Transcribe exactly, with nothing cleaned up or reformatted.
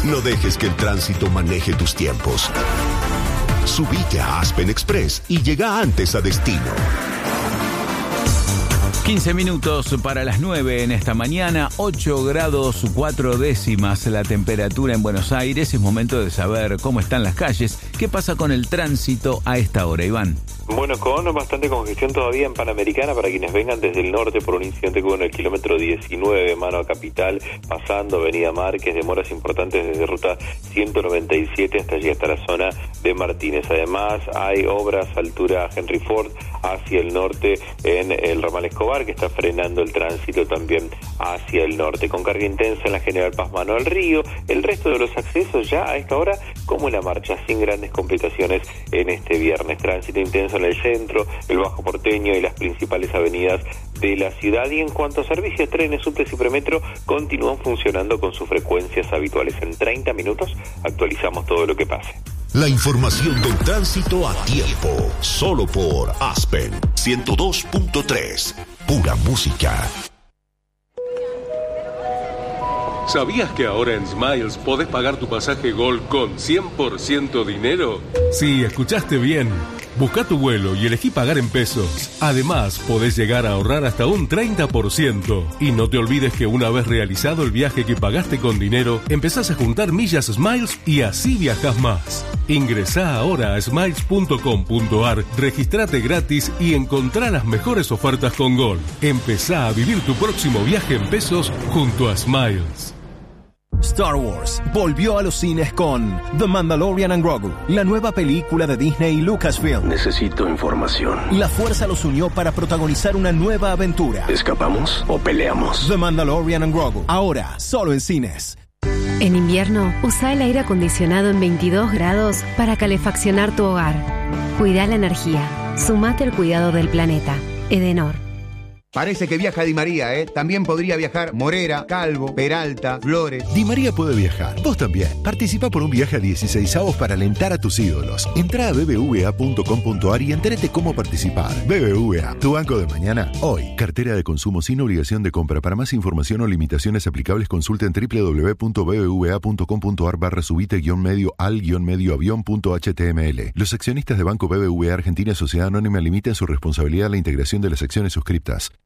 No dejes que el tránsito maneje tus tiempos. Subite a Aspen Express y llega antes a destino. quince minutos para las nueve en esta mañana, ocho grados cuatro décimas la temperatura en Buenos Aires. Es momento de saber cómo están las calles. ¿Qué pasa con el tránsito a esta hora, Iván? Bueno, con bastante congestión todavía en Panamericana para quienes vengan desde el norte por un incidente que hubo en el kilómetro diecinueve, mano a Capital, pasando Avenida Márquez, demoras importantes desde ruta ciento noventa y siete hasta allí, hasta la zona de Martínez. Además, hay obras a altura Henry Ford hacia el norte en el ramal Escobar, que está frenando el tránsito también hacia el norte, con carga intensa en la General Paz Mano al Río. El resto de los accesos ya a esta hora como en la marcha, sin grandes complicaciones en este viernes. Tránsito intenso en el centro, el Bajo Porteño y las principales avenidas de la ciudad. Y en cuanto a servicios, trenes, subtes y premetro continúan funcionando con sus frecuencias habituales. En treinta minutos actualizamos todo lo que pase. La información del tránsito a tiempo, solo por Aspen ciento dos punto tres, pura música. ¿Sabías que ahora en Smiles podés pagar tu pasaje Gol con cien por ciento dinero? Sí, escuchaste bien. Busca tu vuelo y elegí pagar en pesos. Además, podés llegar a ahorrar hasta un treinta por ciento. Y no te olvides que una vez realizado el viaje que pagaste con dinero, empezás a juntar millas Smiles y así viajás más. Ingresá ahora a smiles punto com punto ar, registrate gratis y encontrá las mejores ofertas con Gol. Empezá a vivir tu próximo viaje en pesos junto a Smiles. Star Wars volvió a los cines con The Mandalorian and Grogu, la nueva película de Disney y Lucasfilm. Necesito información. La fuerza los unió para protagonizar una nueva aventura. ¿Escapamos o peleamos? The Mandalorian and Grogu, ahora solo en cines. En invierno, usa el aire acondicionado en veintidós grados para calefaccionar tu hogar. Cuida la energía. Sumate al cuidado del planeta. Edenor. Parece que viaja Di María, ¿eh? También podría viajar Morera, Calvo, Peralta, Flores. Di María puede viajar. Vos también. Participa por un viaje a dieciseisavos para alentar a tus ídolos. Entrá a b b v a punto com punto ar y entérate cómo participar. B B V A, tu banco de mañana, hoy. Cartera de consumo sin obligación de compra. Para más información o limitaciones aplicables, consulta en w w w punto b b v a punto com punto ar barra subite guión medio al guión medio avión punto h t m l. Los accionistas de Banco B B V A Argentina Sociedad Anónima limitan su responsabilidad a la integración de las acciones suscriptas.